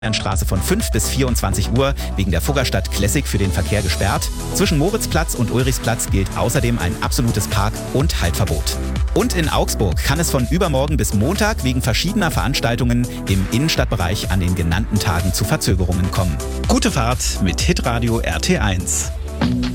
Straße von 5 bis 24 Uhr wegen der Fuggerstadt Classic für den Verkehr gesperrt. Zwischen Moritzplatz und Ulrichsplatz gilt außerdem ein absolutes Park- und Haltverbot. Und in Augsburg kann es von übermorgen bis Montag wegen verschiedener Veranstaltungen im Innenstadtbereich an den genannten Tagen zu Verzögerungen kommen. Gute Fahrt mit Hitradio RT1.